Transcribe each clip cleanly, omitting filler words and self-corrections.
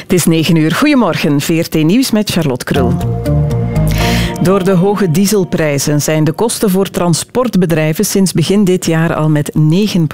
Het is 9 uur. Goedemorgen, VRT Nieuws met Charlotte Krul. Door de hoge dieselprijzen zijn de kosten voor transportbedrijven sinds begin dit jaar al met 9%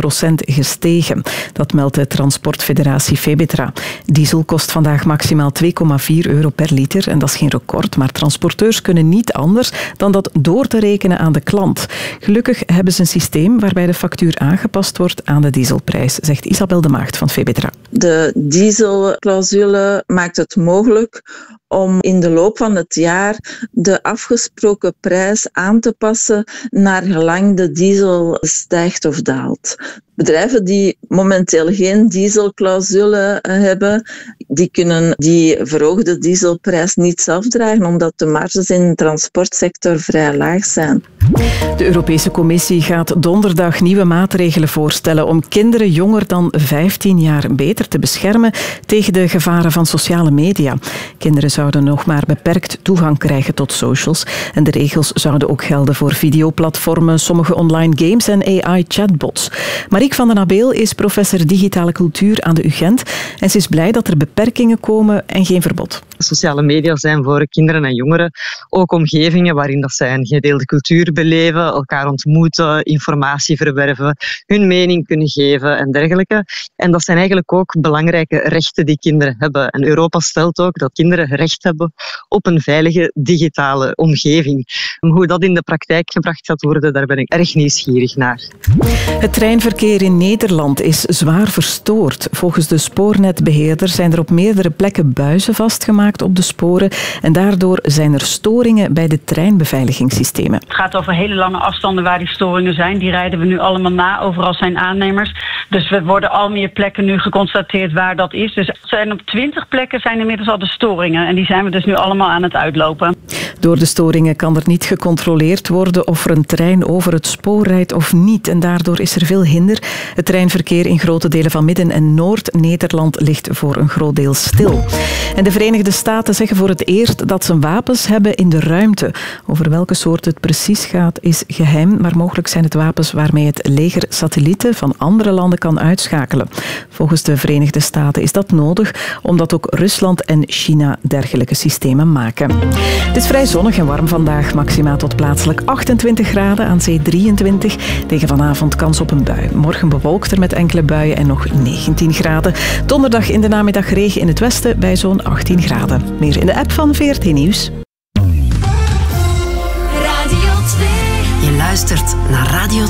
gestegen. Dat meldt de transportfederatie Febetra. Diesel kost vandaag maximaal €2,4 per liter en dat is geen record, maar transporteurs kunnen niet anders dan dat door te rekenen aan de klant. Gelukkig hebben ze een systeem waarbij de factuur aangepast wordt aan de dieselprijs, zegt Isabel de Maagd van Febetra. De dieselclausule maakt het mogelijk om in de loop van het jaar de afgesproken prijs aan te passen naar gelang de diesel stijgt of daalt. Bedrijven die momenteel geen dieselclausule hebben, die kunnen die verhoogde dieselprijs niet zelf dragen, omdat de marges in de transportsector vrij laag zijn. De Europese Commissie gaat donderdag nieuwe maatregelen voorstellen om kinderen jonger dan 15 jaar beter te beschermen tegen de gevaren van sociale media. Kinderen zouden nog maar beperkt toegang krijgen tot socials en de regels zouden ook gelden voor videoplatformen, sommige online games en AI-chatbots. Marieke van den Abeel is professor digitale cultuur aan de UGent en ze is blij dat er beperkingen komen en geen verbod. Sociale media zijn voor kinderen en jongeren ook omgevingen waarin dat zij een gedeelde cultuur beleven, elkaar ontmoeten, informatie verwerven, hun mening kunnen geven en dergelijke. En dat zijn eigenlijk ook belangrijke rechten die kinderen hebben. En Europa stelt ook dat kinderen recht hebben op een veilige digitale omgeving. Hoe dat in de praktijk gebracht gaat worden, daar ben ik erg nieuwsgierig naar. Het treinverkeer in Nederland is zwaar verstoord. Volgens de spoornetbeheerder zijn er op meerdere plekken buizen vastgemaakt op de sporen en daardoor zijn er storingen bij de treinbeveiligingssystemen. Het gaat over hele lange afstanden waar die storingen zijn. Die rijden we nu allemaal na. Overal zijn aannemers. Dus we worden al meer plekken nu geconstateerd waar dat is. Dus op 20 plekken zijn inmiddels al de storingen. En die zijn we dus nu allemaal aan het uitlopen. Door de storingen kan er niet gecontroleerd worden of er een trein over het spoor rijdt of niet. En daardoor is er veel hinder. Het treinverkeer in grote delen van Midden- en Noord-Nederland ligt voor een groot deel stil. En de Verenigde Staten zeggen voor het eerst dat ze wapens hebben in de ruimte. Over welke soort het precies gaat is geheim, maar mogelijk zijn het wapens waarmee het leger satellieten van andere landen kan uitschakelen. Volgens de Verenigde Staten is dat nodig, omdat ook Rusland en China dergelijke systemen maken. Het is vrij zonnig en warm vandaag, maxima tot plaatselijk 28 graden, aan zee 23. Tegen vanavond kans op een bui. Morgen bewolkt met enkele buien en nog 19 graden. Donderdag in de namiddag regen in het westen bij zo'n 18 graden. Meer in de app van VRT Nieuws. Radio 2. Je luistert naar Radio